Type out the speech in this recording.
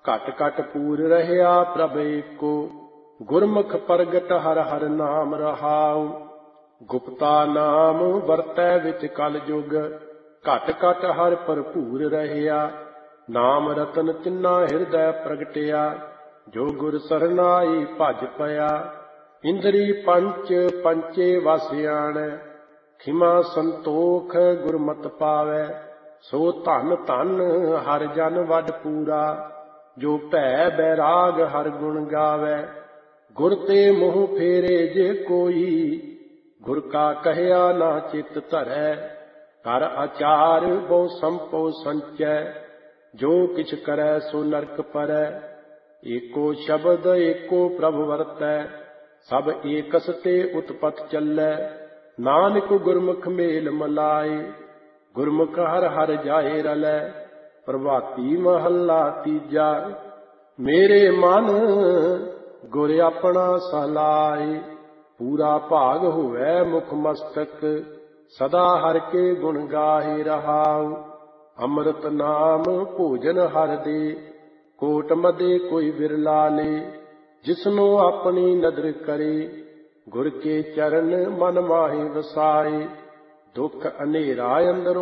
ਘਟ ਘਟ ਪੂਰ ਰਹਿਆ ਪ੍ਰਭ ਏਕੋ। ਗੁਰਮੁਖ ਪ੍ਰਗਟ ਹਰ ਹਰ ਨਾਮ ਰਹਾਉ। ਗੁਪਤਾ ਨਾਮ ਵਰਤੈ ਵਿੱਚ ਕਲ ਯੁਗ। ਘਟ ਘਟ ਹਰ ਭਰਪੂਰ ਰਹਿਆ। ਨਾਮ ਰਤਨ ਤਿੰਨਾ ਹਿਰਦੈ ਪ੍ਰਗਟਿਆ। ਜੋ ਗੁਰ ਸਰਨਾਈ ਭਜ ਪਿਆ। ਇੰਦਰੀ ਪੰਚ ਪੰਚੇ ਵਸ ਆਣੈ। ਖਿਮਾ ਸੰਤੋਖ ਗੁਰਮਤਿ ਪਾਵੈ। ਸੋ ਧਨ ਧਨ ਹਰ ਜਨ ਵੱਡ ਪੂਰਾ। ਜੋ ਭੈ ਬੈਰਾਗ ਹਰ ਗੁਣ ਗਾਵੈ। ਗੁਰ ਤੇ ਮੋਹ ਫੇਰੇ ਜੇ ਕੋਈ। ਗੁਰ ਕਾ ਕਹਿਆ ਨਾ ਚਿਤ ਧਰੈ। ਕਰ ਆਚਾਰ ਬਹੁ ਸੰਪੋ ਸੰਚੈ। ਜੋ ਕਿਛ ਕਰੈ ਸੋ ਨਰਕ ਪਰੈ। ਏਕੋ ਸ਼ਬਦ ਏਕੋ ਪ੍ਰਭ ਵਰਤੈ। ਸਭ ਏਕਸ ਤੇ ਉਤਪਤ ਚੱਲੈ। ਨਾਨਕ ਗੁਰਮੁਖ ਮੇਲ ਮਲਾਏ। ਗੁਰਮੁਖ ਹਰ ਹਰ ਜਾਏ ਰਲੈ। ਪ੍ਰਭਾਤੀ ਮਹੱਲਾ ਤੀਜਾ। ਮੇਰੇ ਮਨ ਗੁਰ ਆਪਣਾ ਸਲਾਏ। ਪੂਰਾ ਭਾਗ ਹੋਵੈ ਮੁਖ ਮਸਤਕ। ਸਦਾ ਹਰਿ ਕੇ ਗੁਣ ਗਾਹੇ ਰਹਾਉ। ਅੰਮ੍ਰਿਤ ਨਾਮ ਭੋਜਨ ਹਰਿ ਦੇ। ਕੋਟ ਮਦੇ ਕੋਈ ਵਿਰਲਾ ਲੇ। ਜਿਸਨੂੰ ਆਪਣੀ ਨਦਰ ਕਰੇ। ਗੁਰ ਕੇ ਚਰਨ ਮਨ ਮਾਹੇ ਵਸਾਏ। ਦੁਖ ਹਨੇਰਾ ਅੰਦਰੋਂ